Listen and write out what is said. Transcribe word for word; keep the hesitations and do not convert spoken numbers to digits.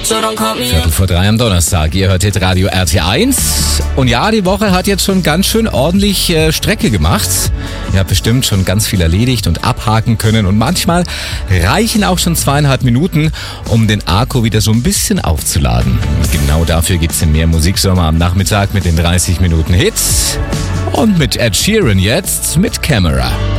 Viertel vor drei am Donnerstag. Ihr hört Hit Radio R T eins. Und ja, die Woche hat jetzt schon ganz schön ordentlich äh, Strecke gemacht. Ihr habt bestimmt schon ganz viel erledigt und abhaken können. Und manchmal reichen auch schon zweieinhalb Minuten, um den Akku wieder so ein bisschen aufzuladen. Und genau dafür gibt's den Mehr Musiksommer am Nachmittag mit den dreißig Minuten Hits. Und mit Ed Sheeran jetzt mit Camera.